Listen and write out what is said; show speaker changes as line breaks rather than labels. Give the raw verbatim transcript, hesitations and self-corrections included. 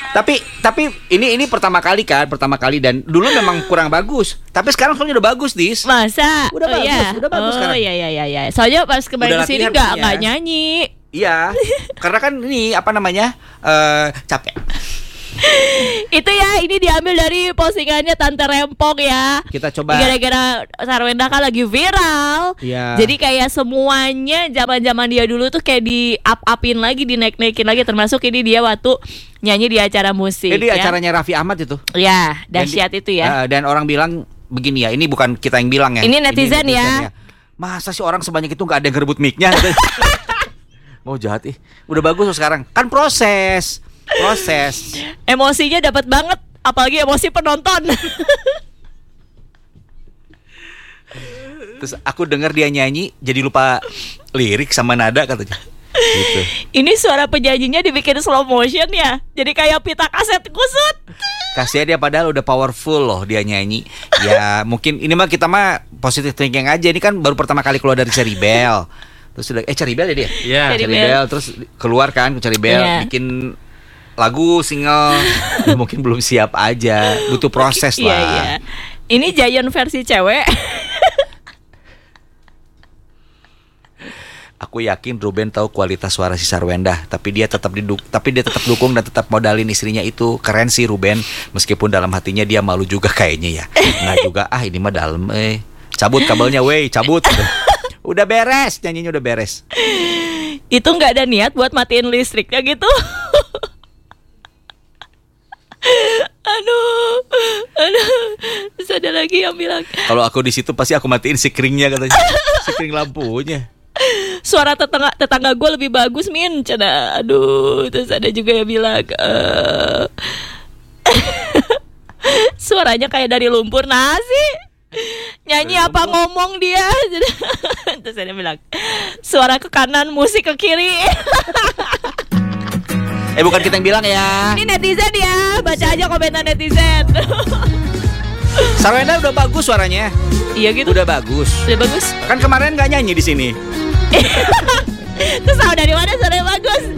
Tapi tapi ini ini pertama kali kan, pertama kali dan dulu memang kurang bagus. Tapi sekarang soalnya udah bagus, Dis.
Masa?
Udah
oh,
bagus,
iya.
udah bagus
oh,
sekarang.
iya iya iya iya. Soalnya pas kemarin
Udah
kesini
latihan
nggak
punya.
nggak nyanyi.
Iya, karena kan ini apa namanya eh capek.
Itu ya, ini diambil dari postingannya Tante Rempong ya.
Kita coba.
Gara-gara Sarwenda kan lagi viral.
Iya.
Jadi kayak semuanya zaman-zaman dia dulu tuh kayak di up-upin lagi, dinaik-naikin lagi. Termasuk ini dia waktu nyanyi di acara musik.
Jadi
ya.
acaranya Raffi Ahmad itu.
Ya,
Dan
dahsyat
di-
itu ya.
eh, dan orang bilang begini ya, ini bukan kita yang bilang ya.
Ini netizen ya.
Masa sih orang sebanyak itu nggak ada yang ngerebut mic-nya? Mau jahat ih. Udah bagus loh sekarang. Kan proses. Proses.
Emosinya dapat banget, apalagi emosi penonton.
Terus aku dengar dia nyanyi jadi lupa lirik sama nada katanya. Gitu.
Ini suara penyanyinya dibikin slow motion ya. Jadi kayak pita kaset kusut.
Kasihan dia padahal udah powerful loh dia nyanyi. Ya mungkin ini mah kita mah positive thinking aja. Ini kan baru pertama kali keluar dari Ceribel. Terus udah eh Ceribel ya dia?
Iya.
Ceribel.
Ceribel terus keluar kan ke Ceribel
Iya.
bikin lagu single. Ya, mungkin belum siap aja. Butuh proses
Iya
lah.
iya. Ini Giant versi cewek.
Aku yakin Ruben tahu kualitas suara si Sarwenda, tapi dia tetap diduk, tapi dia tetap dukung dan tetap modalin istrinya itu. Keren sih Ruben, meskipun dalam hatinya dia malu juga kayaknya ya. Nggak juga, ah ini mah dalam eh. Cabut kabelnya wey, cabut. Udah beres, nyanyinya udah beres.
Itu nggak ada niat buat matiin listriknya gitu. Aduh, aduh. Terus ada lagi yang bilang
Kalau aku di situ pasti aku matiin sikringnya katanya. Sikring lampunya.
suara tetangga tetangga gue lebih bagus min, cina. Aduh, terus ada juga yang bilang eh, suaranya kayak dari lumpur nasi. Nyanyi
Dari
apa
lumpur.
ngomong dia. Terus ada yang bilang suara ke kanan, musik ke kiri.
Eh bukan kita yang bilang ya.
Ini netizen ya, baca aja komentar netizen.
Sarwenda udah bagus suaranya.
Iya gitu.
Udah bagus.
Udah bagus.
Kan kemarin nggak nyanyi di sini.
Terus tahu dari mana suaranya bagus?